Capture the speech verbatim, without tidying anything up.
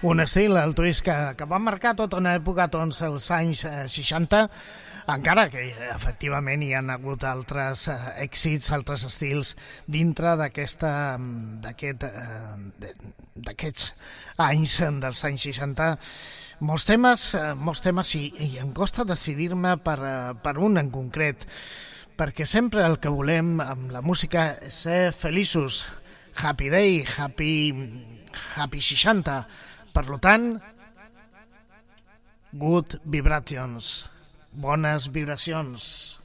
Un estil, el twist, que, que va marcar tota una època, doncs, els anys eh, seixanta, encara que efectivament hi ha hagut altres eh, èxits, altres estils dintre d'aquesta d'aquest, eh, d'aquests anys, dels anys seixanta. Molts temes, eh, molts temes i, i em costa decidir-me per, eh, per un en concret, perquè sempre el que volem amb la música és ser feliços. Happy Day, Happy, happy seixanta. Per tant, good vibrations, bones vibracions.